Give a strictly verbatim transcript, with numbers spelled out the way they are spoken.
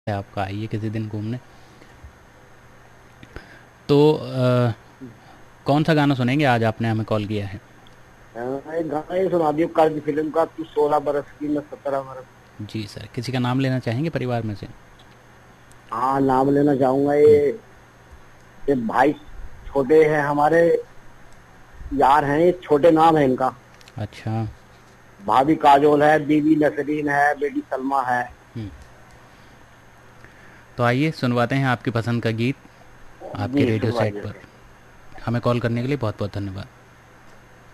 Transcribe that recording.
है आपका, आइए किसी दिन घूमने। तो अ, कौन सा गाना सुनेंगे आज, आपने हमें कॉल किया है? हाँ, एक गाना ये सुना दियो कर्ज फिल्म का, तू सोलह बरस की मैं सत्रह बरस। जी सर, किसी का नाम लेना चाहेंगे परिवार में से? हाँ, नाम लेना चाहूंगा। हम्म, ये ये भाई छोटे हैं हमारे, यार हैं ये, छोटे नाम है इनका। अच्छा। भाभी काजोल है, बीवी नसरीन है, बेटी सलमा है। हम्म, तो आइए सुनवाते हैं आपकी पसंद का गीत आपके जी रेडियो सेट सुनवाइए। पर। हमें कॉल करने के लिए बहुत बहुत धन्यवाद।